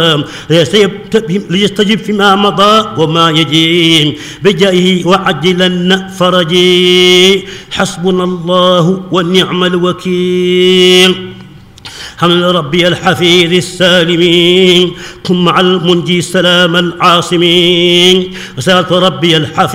ليستجب فيما مضى وما يجي بجاهه وعجلن فرجي. حسبنا الله ونعم الوكيل. حمد ربي الحفيظ السالمين، قم مع المنجي سلام العاصمين. وسألت ربي الحفيظ